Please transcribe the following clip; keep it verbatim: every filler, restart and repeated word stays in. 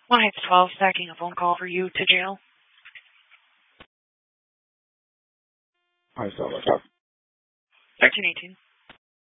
One Heights twelve, stacking a phone call for you to jail. All right, so what's up? thirteen eighteen.